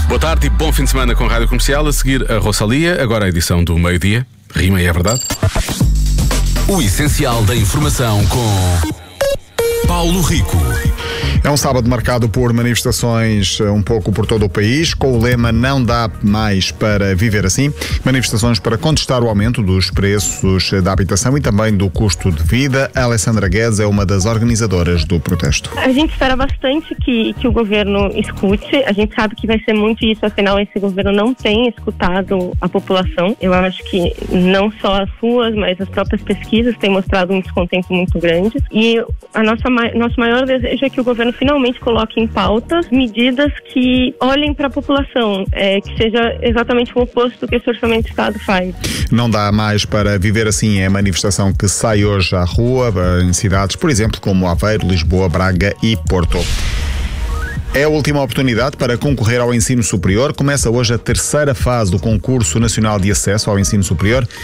Boa tarde e bom fim de semana com a Rádio Comercial. A seguir a Rosalia, agora a edição do meio-dia. Rima e é verdade. O essencial da informação com Paulo Rico. É um sábado marcado por manifestações um pouco por todo o país, com o lema "Não dá mais para viver assim". Manifestações para contestar o aumento dos preços da habitação e também do custo de vida. A Alessandra Guedes é uma das organizadoras do protesto. A gente espera bastante que o governo escute. A gente sabe que vai ser muito isso, afinal esse governo não tem escutado a população. Eu acho que não só as ruas, mas as próprias pesquisas têm mostrado um descontento muito grande. E nosso maior desejo é que o governo finalmente coloque em pauta medidas que olhem para a população, que seja exatamente o oposto do que esse orçamento do Estado faz. Não dá mais para viver assim é a manifestação que sai hoje à rua em cidades, por exemplo, como Aveiro, Lisboa, Braga e Porto. É a última oportunidade para concorrer ao ensino superior. Começa hoje a terceira fase do Concurso Nacional de Acesso ao Ensino Superior.